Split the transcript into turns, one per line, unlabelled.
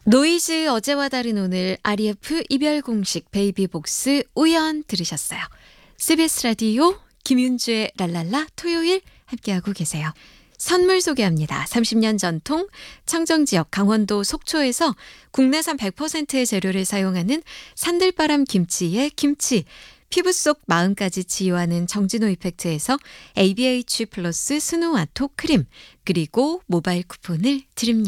노이즈 어제와 다른 오늘 REF 이별 공식 베이비복스 우연 들으셨어요. CBS 라디오 김윤주의 랄랄라 토요일 함께하고 계세요. 선물 소개합니다. 30년 전통 청정지역 강원도 속초에서 국내산 100%의 재료를 사용하는 산들바람 김치의 김치, 피부 속 마음까지 치유하는 정진호 이펙트에서 ABH 플러스 스누아토 크림, 그리고 모바일 쿠폰을 드립니다.